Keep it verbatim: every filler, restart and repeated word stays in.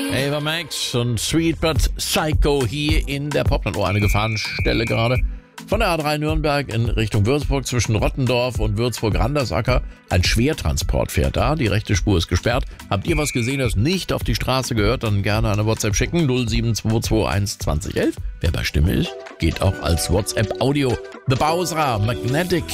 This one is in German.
Ava Max und Sweet But Psycho hier in der Popland. Oh, eine Gefahrenstelle gerade. Von der A drei Nürnberg in Richtung Würzburg zwischen Rottendorf und Würzburg-Randersacker. Ein Schwertransport fährt da. Die rechte Spur ist gesperrt. Habt ihr was gesehen, das nicht auf die Straße gehört? Dann gerne eine WhatsApp schicken. null sieben zwei zwei eins zwanzig elf. Wer bei Stimme ist, geht auch als WhatsApp-Audio. The Bowser, Magnetic.